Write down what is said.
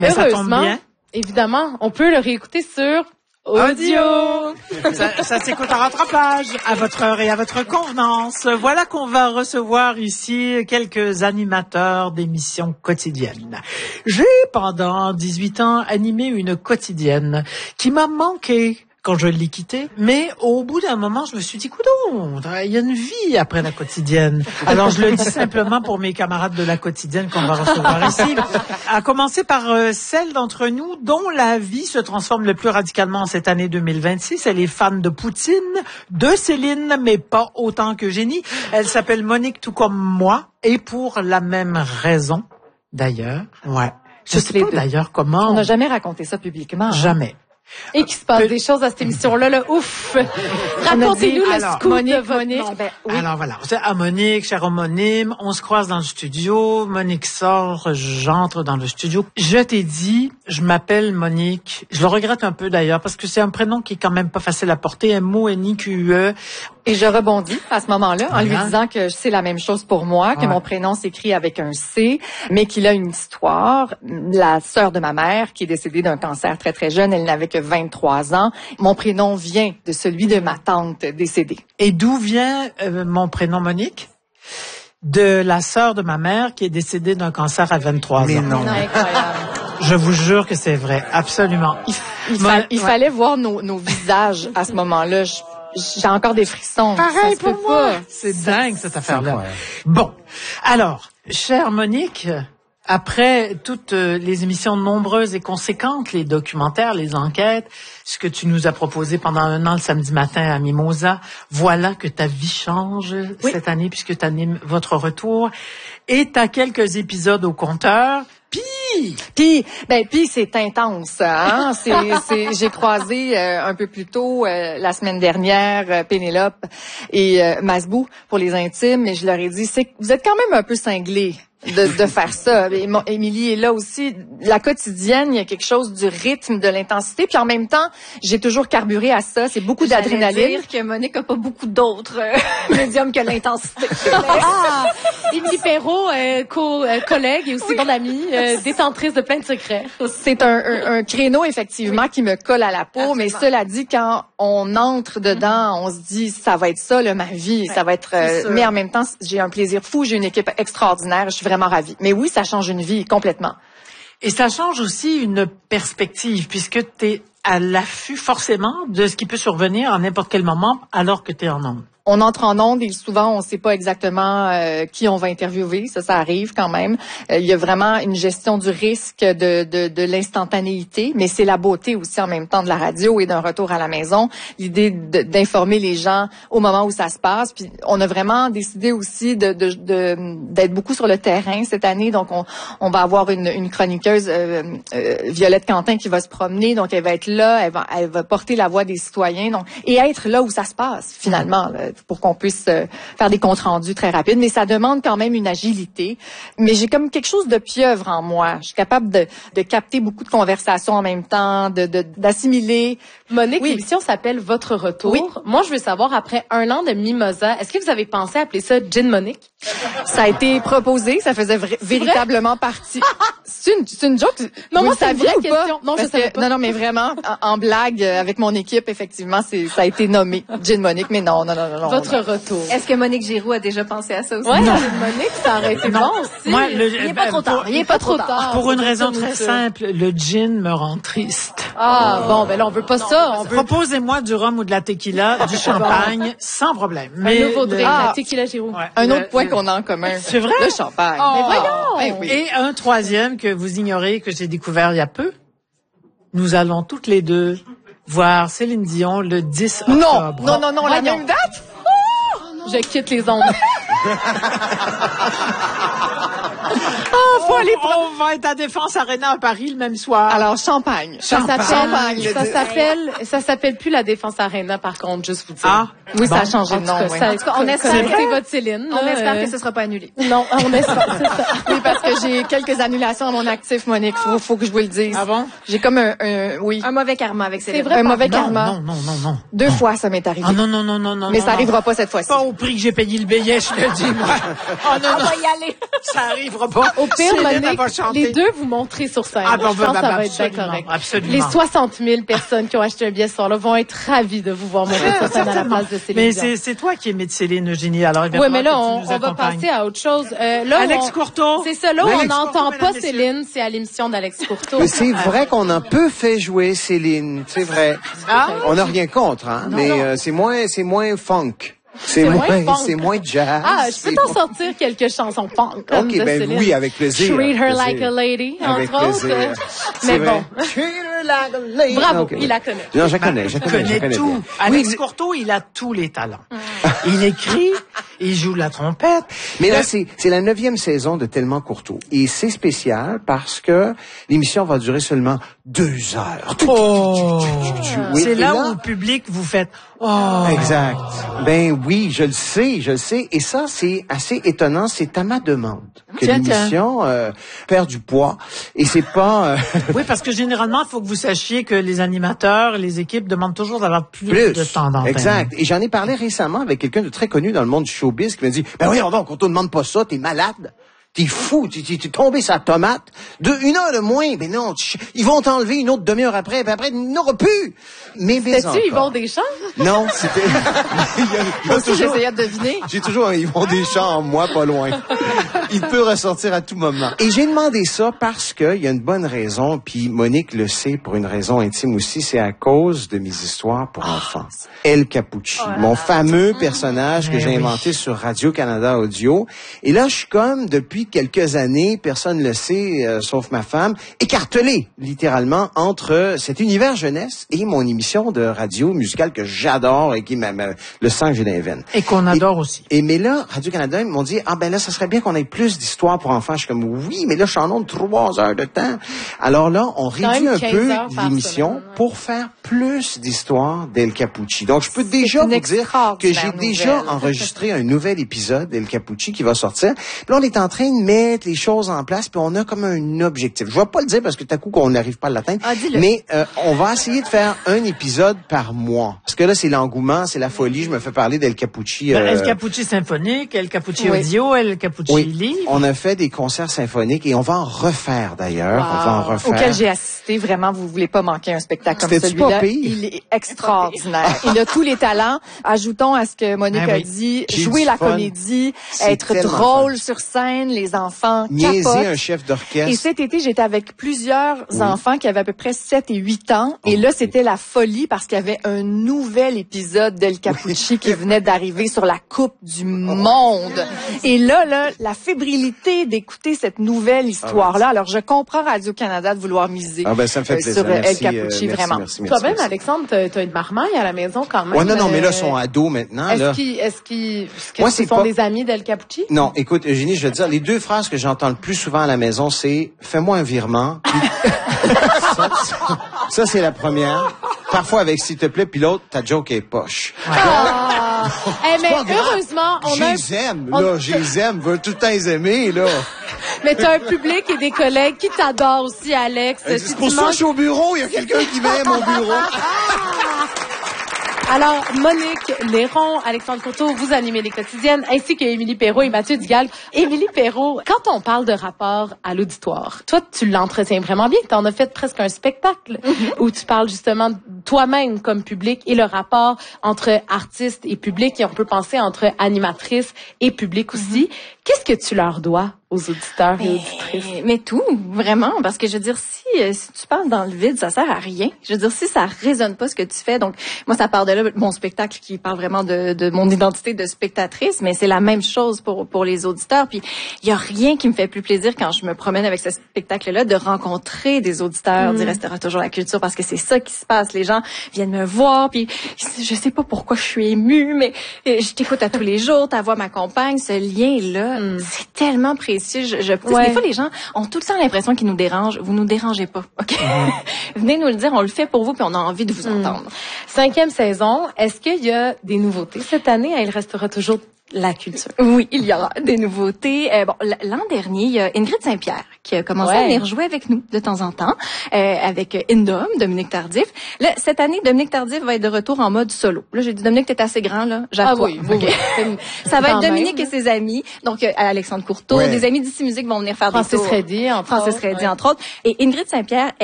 Mais ça tombe bien. Évidemment, on peut le réécouter sur audio. Ça s'écoute en rattrapage, à votre heure et à votre convenance. Voilà qu'on va recevoir ici quelques animateurs d'émissions quotidiennes. J'ai, pendant 18 ans, animé une quotidienne qui m'a manqué quand je l'ai quittée, mais au bout d'un moment, je me suis dit, coudonc, il y a une vie après la quotidienne. Alors, je le dis simplement pour mes camarades de la quotidienne qu'on va recevoir ici, à commencer par celle d'entre nous dont la vie se transforme le plus radicalement en cette année 2026. Elle est fan de Poutine, de Céline, mais pas autant que Génie. Elle s'appelle Monique, tout comme moi, et pour la même raison, d'ailleurs. Ouais. Je sais pas d'ailleurs comment. On n'a jamais raconté ça publiquement. Jamais. Et qu'il se passe des choses à cette émission-là, là, ouf! Racontez-nous le scoop Monique, de votre nom. Oui. Alors voilà, c'est à Monique, cher homonyme, on se croise dans le studio, Monique sort, j'entre dans le studio. Je t'ai dit, je m'appelle Monique, je le regrette un peu d'ailleurs, parce que c'est un prénom qui est quand même pas facile à porter, M-O-N-I-Q-E. Et je rebondis à ce moment-là en lui disant que c'est la même chose pour moi, que mon prénom s'écrit avec un C, mais qu'il a une histoire. La sœur de ma mère, qui est décédée d'un cancer très très jeune, elle n'avait que 23 ans. Mon prénom vient de celui de ma tante décédée. Et d'où vient mon prénom Monique? De la sœur de ma mère qui est décédée d'un cancer à 23 ans. Non. Incroyable. Je vous jure que c'est vrai, absolument. Il fallait voir nos visages à ce moment-là. J'ai encore des frissons. Pareil ça pour moi. C'est dingue, cette affaire-là. Bon. Alors, chère Monique, après toutes les émissions nombreuses et conséquentes, les documentaires, les enquêtes, ce que tu nous as proposé pendant 1 an le samedi matin à Mimosa, voilà que ta vie change cette année puisque tu animes votre retour. Et tu as quelques épisodes au compteur. Puis c'est intense, hein. J'ai croisé un peu plus tôt la semaine dernière Pénélope et Masbou pour les intimes, et je leur ai dit, vous êtes quand même un peu cinglés de faire ça. Émilie est là aussi. La quotidienne, il y a quelque chose du rythme, de l'intensité, puis en même temps, j'ai toujours carburé à ça. C'est beaucoup d'adrénaline. Dire que Monique a pas beaucoup d'autres médiums que l'intensité. Émilie Perrault, collègue et aussi bonne amie, détentrice de plein de secrets. C'est un créneau, effectivement, qui me colle à la peau, mais cela dit, quand on entre dedans, on se dit, ça va être ça, là, ma vie, ça va être... mais en même temps, j'ai un plaisir fou, j'ai une équipe extraordinaire, je suis vraiment ravie. Mais oui, ça change une vie complètement. Et ça change aussi une perspective, puisque tu es à l'affût forcément de ce qui peut survenir à n'importe quel moment alors que tu es en ondes. On entre en ondes et souvent, on ne sait pas exactement qui on va interviewer. Ça arrive quand même. Il y a vraiment une gestion du risque, de l'instantanéité, mais c'est la beauté aussi en même temps de la radio et d'un retour à la maison. L'idée d'informer les gens au moment où ça se passe. Puis on a vraiment décidé aussi d'être beaucoup sur le terrain cette année. Donc on va avoir une chroniqueuse, Violette Quentin, qui va se promener. Donc elle va être là, elle va porter la voix des citoyens. Donc, et être là où ça se passe finalement, là, pour qu'on puisse faire des comptes rendus très rapides. Mais ça demande quand même une agilité. Mais j'ai comme quelque chose de pieuvre en moi. Je suis capable de capter beaucoup de conversations en même temps, d'assimiler. Monique, l'émission s'appelle Votre Retour. Oui. Moi, je veux savoir, après 1 an de Mimosa, est-ce que vous avez pensé à appeler ça Gin Monique? Ça a été proposé, ça faisait véritablement partie. C'est une joke. Non, vous moi, le saviez c'est une ou pas? question. Non, je savais pas. Non, mais vraiment, en blague, avec mon équipe, effectivement, ça a été nommé Gin Monique, mais non. Votre Retour. Est-ce que Monique Giroux a déjà pensé à ça aussi? Ouais, Monique, ça aurait été bon aussi. Moi, il n'est pas trop tard. Il n'est pas trop tard. Pour une raison très simple, le gin me rend triste. Ah, bon, ben là, on veut pas ça. Proposez-moi du rhum ou de la tequila, du champagne, sans problème. Mais un nouveau drink, la tequila Giroux. Ouais, un autre point qu'on a en commun. C'est vrai? Le champagne. Oh. Mais voyons! Oui. Et un troisième que vous ignorez, que j'ai découvert il y a peu. Nous allons toutes les deux voir Céline Dion le 10 octobre. Non, la même date? Je quitte les ondes. On va être à Défense Arena à Paris le même soir. Alors, champagne. Ça s'appelle plus la Défense Arena, par contre, juste vous dire. Ah. Oui, ça a changé de nom. On espère que c'est votre Céline. On espère que ce sera pas annulé. Non, on espère, c'est ça. Oui, parce que j'ai quelques annulations à mon actif, Monique. Faut que je vous le dise. Ah bon? J'ai comme Un mauvais karma avec Céline. C'est vrai. un mauvais karma. Non. 2 fois, ça m'est arrivé. Ah non. Mais ça arrivera pas cette fois-ci. Pas au prix que j'ai payé le billet, je te le dis, moi. Oh non. On va y aller. Ça arrivera n'arrivera pas. Au pire, Céline, elle Monique, va chanter. les deux vous montrez sur scène. Ah, ben, Je pense que ça va être bien absolument, correct. absolument. Les 60 000 personnes qui ont acheté un billet ce soir-là vont être ravis de vous voir monter sur scène à la place de Céline Mais Dion. c'est toi qui aimais de Céline, Eugénie. Alors, Oui, mais là, on va passer à autre chose. Là, Alex Courteau. C'est ça, là, Alex on n'entend Courteau, pas mesdames, Céline, c'est à l'émission d'Alex Courteau. Mais c'est vrai qu'on a un peu fait jouer Céline, c'est vrai. On n'a rien contre, hein, mais c'est moins funk. C'est moins funk. c'est moins jazz. Ah, je peux t'en sortir quelques chansons punk. Comme OK, de ben Céline. oui, avec plaisir. Treat her avec like plaisir. a lady, Avec entre autres. plaisir. Mais C'est bon. vrai. Treat her like a lady. Bravo, OK. il la connaît. Non, je connais tout. bien. Alex Oui, Courteau, il a tous les talents. Il écrit, il joue la trompette. mais là, c'est la 9e saison de Tellement Courteau. Et c'est spécial parce que l'émission va durer seulement 2 heures. Oh. Oui, C'est et là où le public vous fait oh. Exact. Ben oui, je le sais. Et ça, c'est assez étonnant. C'est à ma demande que l'émission perd du poids. Et c'est pas... Oui, parce que généralement, il faut que vous sachiez que les animateurs, les équipes demandent toujours d'avoir plus de temps d'antenne. Exact. Et j'en ai parlé récemment avec quelqu'un de très connu dans le monde du showbiz qui m'a dit, ben oui, donc, on te demande pas ça, t'es malade. T'es fou, t'es tombé sur la tomate. 1 heure de moins, ben non, ils vont t'enlever une autre demi-heure après, puis après, il n'aura plus. Mais T'as-tu Yvon Deschamps? Non, c'était... Moi aussi, j'essayais de deviner. J'ai toujours un Yvon Deschamps en moi, pas loin. Il peut ressortir à tout moment. Et j'ai demandé ça parce que il y a une bonne raison, puis Monique le sait pour une raison intime aussi, c'est à cause de mes histoires pour enfants. El Capucci, mon fameux personnage que j'ai inventé sur Radio-Canada Audio. Et là, je suis comme, depuis quelques années, personne le sait, sauf ma femme, écartelé, littéralement, entre cet univers jeunesse et mon émission de radio musicale que j'adore et qui le sang que j'ai dans les veines. Et qu'on adore aussi. Mais là, Radio-Canada, ils m'ont dit, ah ben là, ça serait bien qu'on ait plus d'histoires pour enfants. Je suis comme, oui, mais là, je suis en onde 3 heures de temps. Alors là, on réduit un peu l'émission pour faire plus d'histoires d'El Capucci. Donc, je peux déjà vous dire que j'ai déjà enregistré un nouvel épisode d'El Capucci qui va sortir. Puis là, on est en train de mettre les choses en place, puis on a comme un objectif. Je vais pas le dire parce que tout à coup, qu'on n'arrive pas à l'atteindre. Mais on va essayer de faire un épisode par mois. Parce que là, c'est l'engouement, c'est la folie. Je me fais parler d'El Capucci. El Capucci symphonique, El Capucci audio, El Capucci livre. On a fait des concerts symphoniques et on va en refaire d'ailleurs. Wow. On va en refaire. Auquel j'ai assisté. Vraiment, vous voulez pas manquer un spectacle comme celui-là. Il est extraordinaire. Il a tous les talents. Ajoutons à ce que Monique a dit, jouer la comédie, être drôle sur scène, les enfants niaiser capotent. Un chef d'orchestre. Et cet été, j'étais avec plusieurs enfants qui avaient à peu près 7 et 8 ans. Et là, c'était la folie parce qu'il y avait un nouvel épisode d'El Capucci qui venait d'arriver sur la Coupe du Monde. Et là, la fébrilité d'écouter cette nouvelle histoire-là. Alors, je comprends Radio-Canada de vouloir miser ça me fait plaisir. sur El Capucci, vraiment. Merci, toi-même, Alexandre, t'as une marmaille à la maison quand même. Ouais, non, mais là, ils sont ados maintenant. Est-ce qu'ils sont des amis d'El Capucci? Non, écoute, Eugénie, je veux dire, les 2 phrases que j'entends le plus souvent à la maison, c'est « fais-moi un virement ». Ça, c'est la première. Parfois avec « s'il te plaît », puis l'autre, ta joke est poche. Mais heureusement, je les aime, je veux tout le temps les aimer, là. Mais t'as un public et des collègues qui t'adorent aussi, Alex. C'est pour ça que je suis au bureau, il y a quelqu'un qui m'aime au bureau. Alors, Monique Néron, Alexandre Courteau, vous animez les quotidiennes, ainsi que Émilie Perrault et Mathieu Dugal. Émilie Perrault, quand on parle de rapport à l'auditoire, toi, tu l'entretiens vraiment bien. T'en as fait presque un spectacle où tu parles justement toi-même comme public et le rapport entre artistes et public, et on peut penser entre animatrices et public aussi. Qu'est-ce que tu leur dois aux auditeurs et auditrices? Mais tout, vraiment, parce que je veux dire, si tu parles dans le vide, ça sert à rien. Je veux dire, si ça résonne pas ce que tu fais, donc moi, ça part de là, mon spectacle qui parle vraiment de mon identité de spectatrice, mais c'est la même chose pour les auditeurs. Puis il y a rien qui me fait plus plaisir quand je me promène avec ce spectacle-là de rencontrer des auditeurs du Restera toujours la culture, parce que c'est ça qui se passe. Les gens viennent me voir, puis je sais pas pourquoi je suis émue, mais je t'écoute à tous les jours, ta voix m'accompagne, ce lien-là, c'est tellement précieux. Des fois, les gens ont tout le temps l'impression qu'ils nous dérangent. Vous nous dérangez pas, OK? Venez nous le dire, on le fait pour vous, puis on a envie de vous entendre. 5e saison, est-ce qu'il y a des nouveautés cette année? Il restera toujours la culture. Oui, il y aura des nouveautés. Bon, l'an dernier, il y a Ingrid Saint-Pierre qui a commencé à venir jouer avec nous de temps en temps, avec Indom, Dominique Tardif. Là, cette année, Dominique Tardif va être de retour en mode solo. Là, j'ai dit, Dominique, t'es assez grand, là. Ah oui, oui. Ça va être Dominique et ses amis. Donc, Alexandre Courteau, des amis d'Ici Musique vont venir faire Francis des tours. Reddy, entre autres. Et Ingrid Saint-Pierre,